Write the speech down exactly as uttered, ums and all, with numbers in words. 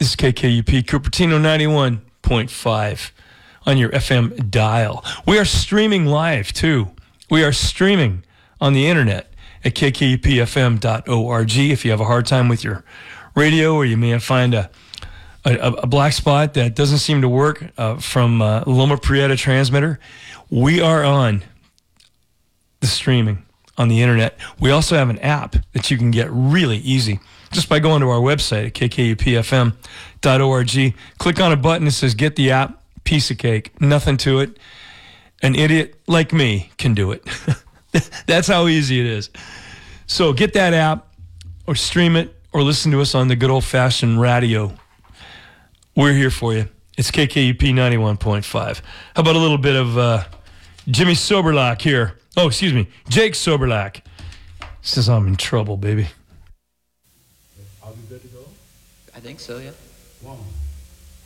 This is K K U P, Cupertino ninety-one point five on your F M dial. We are streaming live, too. We are streaming on the internet at k k u p f m dot org. If you have a hard time with your radio, or you may find a a, a black spot that doesn't seem to work uh, from uh, Loma Prieta transmitter, we are on the streaming on the internet. We also have an app that you can get really easy just by going to our website at k k u p f m dot org. Click on a button that says get the app. Piece of cake. Nothing to it. An idiot like me can do it. That's how easy it is. So get that app or stream it or listen to us on the good old-fashioned radio. We're here for you. It's K K U P ninety-one point five. How about a little bit of uh, Jimmy Soberlach here? Oh, excuse me. Jake Soberlach. Says I'm in trouble, baby. Are we good to go? I think so, yeah. One.